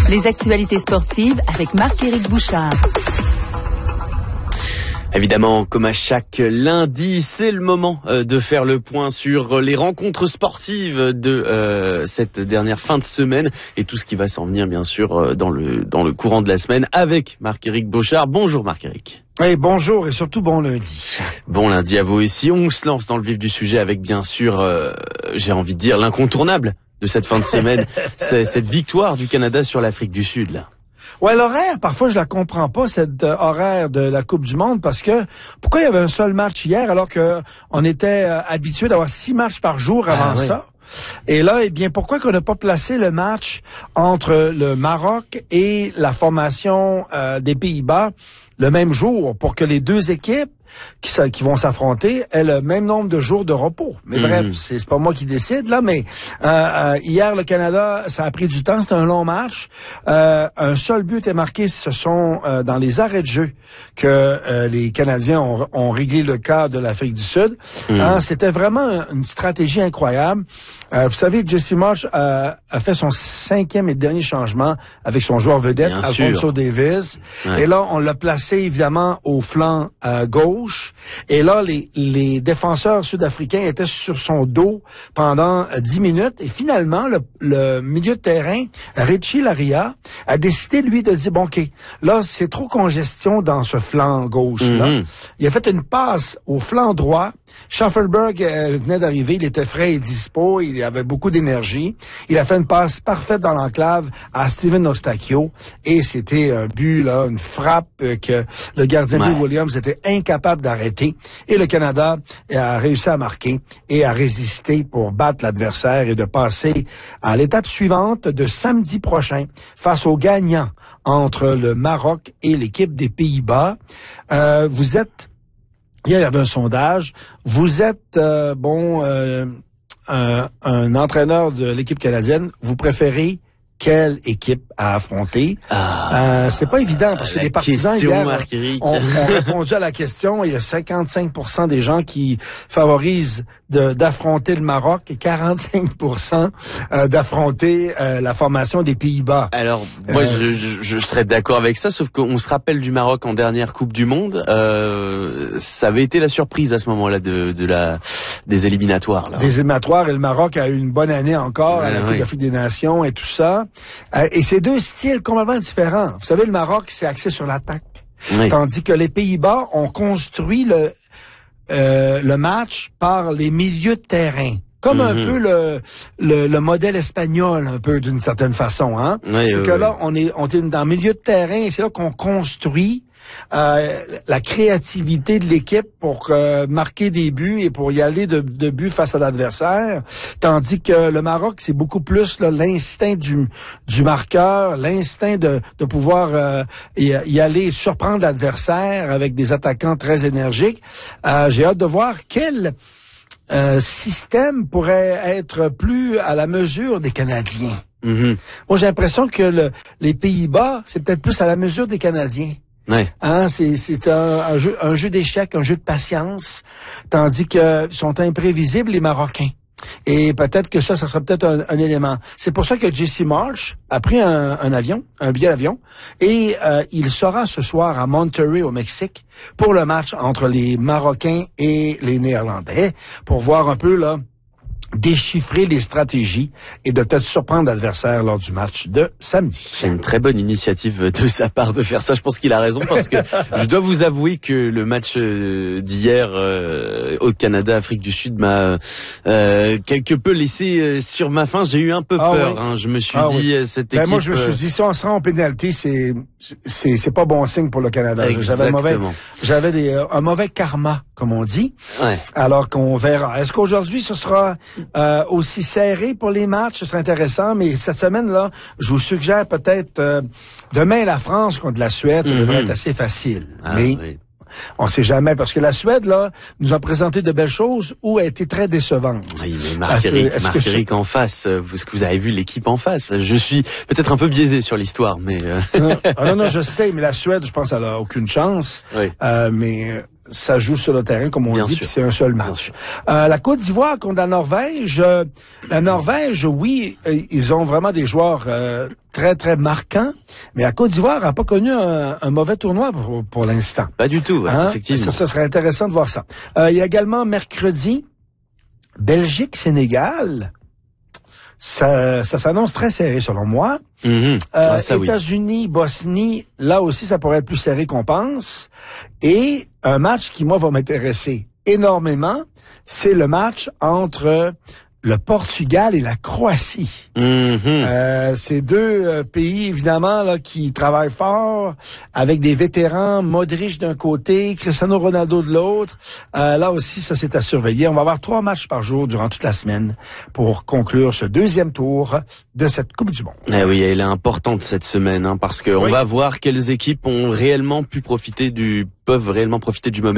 Les actualités sportives avec Marc-Éric Bouchard. Évidemment, comme à chaque lundi, c'est le moment de faire le point sur les rencontres sportives de cette dernière fin de semaine et tout ce qui va s'en venir, bien sûr, dans le courant de la semaine avec Marc-Éric Bouchard. Bonjour Marc-Éric. Oui, bonjour et surtout bon lundi. Bon lundi à vous aussi. On se lance dans le vif du sujet avec, bien sûr, j'ai envie de dire, l'incontournable de cette fin de semaine. C'est cette victoire du Canada sur l'Afrique du Sud, là. Ouais, l'horaire, parfois je la comprends pas, cette horaire de la Coupe du Monde, parce que pourquoi il y avait un seul match hier alors que on était habitué d'avoir 6 matchs par jour avant ça? Et là, eh bien, pourquoi qu'on n'a pas placé le match entre le Maroc et la formation des Pays-Bas le même jour pour que les deux équipes qui vont s'affronter aient le même nombre de jours de repos. Mais bref, c'est pas moi qui décide là, mais hier le Canada, ça a pris du temps, c'était un long match. Un seul but est marqué, ce sont dans les arrêts de jeu que les Canadiens ont réglé le cas de l'Afrique du Sud. C'était vraiment une stratégie incroyable. Vous savez, Jesse Marsh a fait son 5e et dernier changement avec son joueur vedette, Alphonso Davies. Ouais. Et là, on l'a placé évidemment au flanc gauche. Et là, les défenseurs sud-africains étaient sur son dos pendant 10 minutes. Et finalement, le milieu de terrain, Richie Laryea, a décidé, lui, de dire, bon, OK, là, c'est trop congestion dans ce flanc gauche-là. Il a fait une passe au flanc droit. Schaffelberg venait d'arriver, il était frais et dispo, il avait beaucoup d'énergie. Il a fait une passe parfaite dans l'enclave à Steven Eustáquio. Et c'était un but, là, une frappe que le gardien Bill Williams était incapable d'arrêter. Et le Canada a réussi à marquer et à résister pour battre l'adversaire et de passer à l'étape suivante de samedi prochain face au gagnant entre le Maroc et l'équipe des Pays-Bas. Hier, il y avait un sondage. Vous êtes, un entraîneur de l'équipe canadienne. Vous préférez quelle équipe à affronter? C'est pas évident parce que les partisans hier ont répondu à la question. Il y a 55% des gens qui favorisent d'affronter le Maroc et 45% d'affronter la formation des Pays-Bas. Alors, moi, je serais d'accord avec ça, sauf qu'on se rappelle du Maroc en dernière Coupe du Monde. Ça avait été la surprise à ce moment-là des éliminatoires. Là. Des éliminatoires, et le Maroc a eu une bonne année encore à la Coupe d'Afrique des Nations et tout ça. Et c'est deux styles complètement différents. Vous savez, le Maroc, c'est axé sur l'attaque. Tandis que les Pays-Bas ont construit le match par les milieux de terrain. Comme un peu le modèle espagnol, un peu d'une certaine façon, hein. Là, on est dans le milieu de terrain et c'est là qu'on construit la créativité de l'équipe pour marquer des buts et pour y aller de buts face à l'adversaire, tandis que le Maroc, c'est beaucoup plus là, l'instinct du marqueur, l'instinct de pouvoir y aller surprendre l'adversaire avec des attaquants très énergiques. J'ai hâte de voir quel système pourrait être plus à la mesure des Canadiens. Moi, j'ai l'impression que les Pays-Bas, c'est peut-être plus à la mesure des Canadiens. C'est un jeu d'échecs, un jeu de patience, tandis que sont imprévisibles les Marocains. Et peut-être que ça serait peut-être un élément. C'est pour ça que Jesse Marsh a pris un billet d'avion, et il sera ce soir à Monterrey au Mexique pour le match entre les Marocains et les Néerlandais, pour voir un peu là déchiffrer les stratégies et de peut-être surprendre l'adversaire lors du match de samedi. C'est une très bonne initiative de sa part de faire ça. Je pense qu'il a raison parce que je dois vous avouer que le match d'hier au Canada, Afrique du Sud m'a quelque peu laissé sur ma faim. J'ai eu un peu peur. Hein. Je me suis dit cette équipe. Moi, je me suis dit si on se rend en pénalité, c'est pas bon signe pour le Canada. J'avais un mauvais karma, comme on dit. Alors qu'on verra. Est-ce qu'aujourd'hui ce sera aussi serré pour les matchs? Ce serait intéressant, mais cette semaine-là, je vous suggère peut-être demain la France contre la Suède, ça devrait être assez facile. On sait jamais, parce que la Suède, là, nous a présenté de belles choses ou a été très décevante. Oui, mais Marc-Éric en face, est-ce que vous avez vu l'équipe en face? Je suis peut-être un peu biaisé sur l'histoire, mais... non, je sais, mais la Suède, je pense, elle a aucune chance. Mais ça joue sur le terrain, comme on Bien dit, sûr. puis c'est un seul match. La Côte d'Ivoire contre la Norvège. La Norvège, oui, ils ont vraiment des joueurs très, très marquants, mais la Côte d'Ivoire n'a pas connu un mauvais tournoi pour l'instant. Pas du tout, effectivement. Ça serait intéressant de voir ça. Il y a également mercredi, Belgique-Sénégal. Ça s'annonce très serré selon moi. États-Unis, Bosnie, là aussi ça pourrait être plus serré qu'on pense. Et un match qui moi va m'intéresser énormément, c'est le match entre le Portugal et la Croatie. C'est deux pays évidemment là qui travaillent fort avec des vétérans, Modric d'un côté, Cristiano Ronaldo de l'autre. Là aussi ça c'est à surveiller. On va avoir 3 matchs par jour durant toute la semaine pour conclure ce deuxième tour de cette Coupe du Monde. Eh oui, elle est importante cette semaine parce que on va voir quelles équipes peuvent réellement profiter du moment.